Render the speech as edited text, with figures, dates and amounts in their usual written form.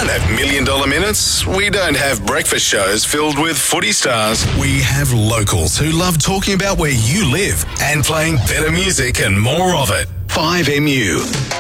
don't have $1 million minutes. We don't have breakfast shows filled with footy stars. We have locals who love talking about where you live and playing better music and more of it. 5MU.